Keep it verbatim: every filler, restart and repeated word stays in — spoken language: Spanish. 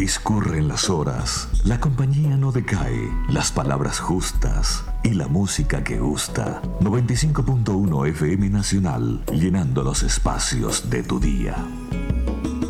Discurren las horas, la compañía no decae, las palabras justas y la música que gusta. noventa y cinco punto uno F M Nacional, llenando los espacios de tu día.